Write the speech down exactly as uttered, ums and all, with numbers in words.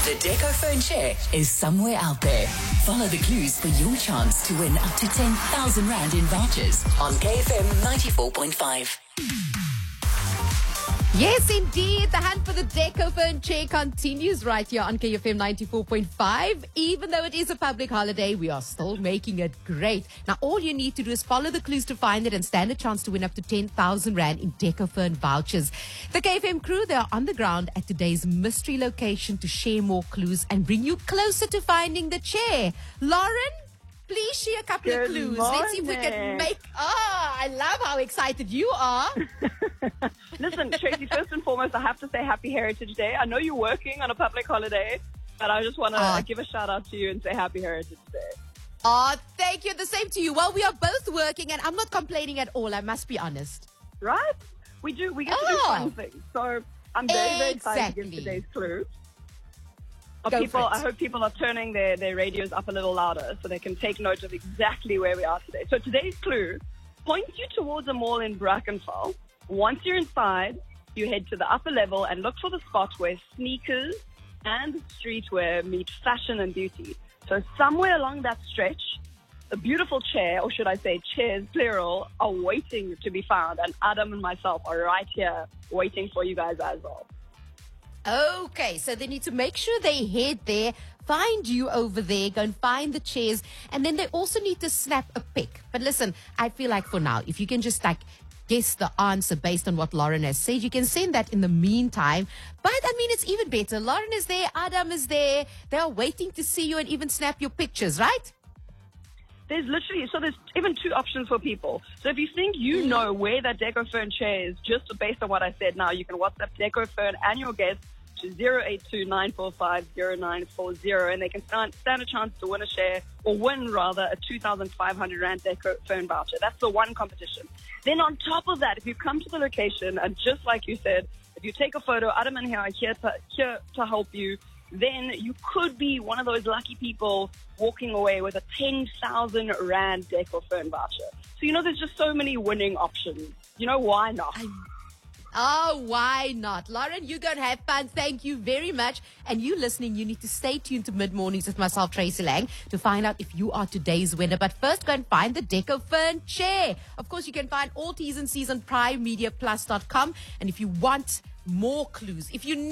The Decophone chair is somewhere out there. Follow the clues for your chance to win up to ten thousand rand in vouchers on K F M ninety-four point five. Yes, indeed. The hunt for the Decophone chair continues right here on K F M ninety-four point five. Even though it is a public holiday, we are still making it great. Now, all you need to do is follow the clues to find it and stand a chance to win up to ten thousand rand in Decophone vouchers. The K F M crew, they are on the ground at today's mystery location to share more clues and bring you closer to finding the chair. Lauren, please share a couple Good of clues. morning. Let's see if we can make... Oh, I love how excited you are. Listen, Tracy, first and foremost, I have to say Happy Heritage Day. I know you're working on a public holiday, but I just want to Oh. give a shout out to you and say Happy Heritage Day. Oh, thank you. The same to you. Well, we are both working and I'm not complaining at all. I must be honest. Right? We do. We get to do Oh. fun things. So I'm very, very excited to Exactly. give today's clue. Are Go people, for it. I hope people are turning their, their radios up a little louder so they can take note of exactly where we are today. So today's clue points you towards a mall in Brackenfell. Once you're inside, you head to the upper level and look for the spot where sneakers and streetwear meet fashion and beauty. So somewhere along that stretch, a beautiful chair, or should I say chairs, plural, are waiting to be found. And Adam and myself are right here waiting for you guys as well. Okay, so they need to make sure they head there, find you over there, go and find the chairs, and then they also need to snap a pic. But listen, I feel like for now, if you can just like guess the answer based on what Lauren has said, you can send that in the meantime. But I mean, it's even better. Lauren is there, Adam is there. They are waiting to see you and even snap your pictures, right? There's literally, so there's even two options for people. So if you think you know where that Decophone chair is, just based on what I said now, you can WhatsApp Decophone and your guest to zero eight two nine four five zero nine four zero, and they can stand, stand a chance to win a share, or win rather, a two thousand five hundred rand Decophone voucher. That's the one competition. Then on top of that, if you come to the location, and just like you said, if you take a photo, Adam and here are here to, here to help you, then you could be one of those lucky people walking away with a ten thousand rand Decophone voucher. So, you know, there's just so many winning options. You know, why not? Oh, why not? Lauren, you go and have fun. Thank you very much. And you listening, you need to stay tuned to Mid-Mornings with myself, Tracy Lang, to find out if you are today's winner. But first, go and find the Decophone chair. Of course, you can find all T's and C's on prime media plus dot com. And if you want more clues, if you